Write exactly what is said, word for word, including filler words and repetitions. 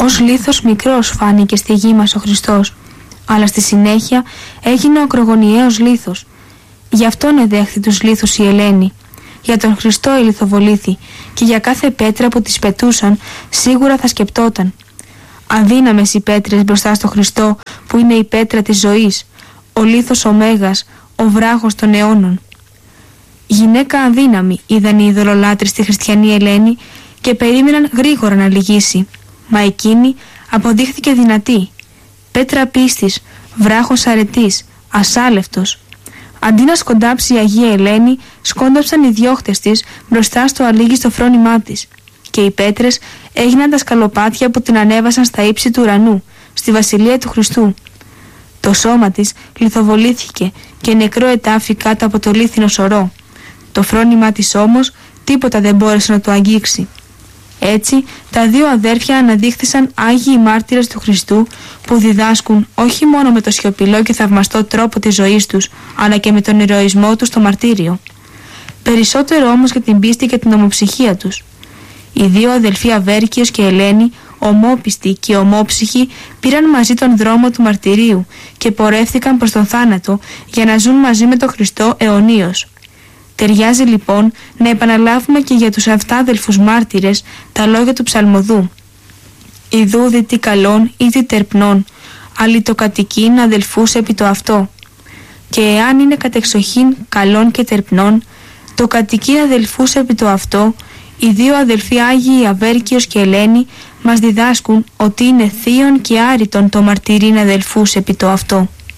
Ως λίθος μικρός φάνηκε στη γη μας ο Χριστός, αλλά στη συνέχεια έγινε ο ακρογωνιαίος λίθος. Γι' αυτόν εδέχθη τους λίθους η Ελένη. Για τον Χριστό ηλιθοβολήθη και για κάθε πέτρα που τις πετούσαν σίγουρα θα σκεπτόταν. Αδύναμες οι πέτρες μπροστά στο Χριστό που είναι η πέτρα της ζωής, ο λίθος ο Μέγας, ο βράχος των αιώνων. Γυναίκα αδύναμη είδαν οι ειδωλολάτρες στη χριστιανή Ελένη και περίμεναν γρήγορα να λυγίσει, μα εκείνη αποδείχθηκε δυνατή. Πέτρα πίστης, βράχος αρετής, ασάλευτος. Αντί να σκοντάψει η Αγία Ελένη, σκόνταψαν οι διώχτες της μπροστά στο αλήγιστο φρόνημά της, και οι πέτρες έγιναν τα σκαλοπάτια που την ανέβασαν στα ύψη του ουρανού, στη βασιλεία του Χριστού. Το σώμα της λιθοβολήθηκε και νεκρό ετάφη κάτω από το λίθινο σωρό. Το φρόνημά της όμως τίποτα δεν μπόρεσε να το αγγίξει. Έτσι, τα δύο αδέρφια αναδείχθησαν άγιοι μάρτυρες του Χριστού που διδάσκουν όχι μόνο με το σιωπηλό και θαυμαστό τρόπο της ζωής τους, αλλά και με τον ηρωισμό τους στο μαρτύριο. Περισσότερο όμως για την πίστη και την ομοψυχία τους. Οι δύο αδελφοί Αβέρκιος και Ελένη, ομόπιστοι και ομόψυχοι, πήραν μαζί τον δρόμο του μαρτυρίου και πορεύθηκαν προς τον θάνατο για να ζουν μαζί με τον Χριστό αιωνίως. Ταιριάζει λοιπόν να επαναλάβουμε και για τους αυτάδελφους μάρτυρες τα λόγια του ψαλμοδού. «Ιδού δι τι καλόν ή τι τερπνών, αλλη το κατοικήν αδελφούς επί το αυτό». Και εάν είναι κατεξοχήν καλών και τερπνών, το κατοικήν αδελφούς επί το αυτό, οι δύο αδελφοί Άγιοι Αβέρκιος και Ελένη μας διδάσκουν ότι είναι θείον και άρρητον το μαρτυρήν αδελφούς επί το αυτό.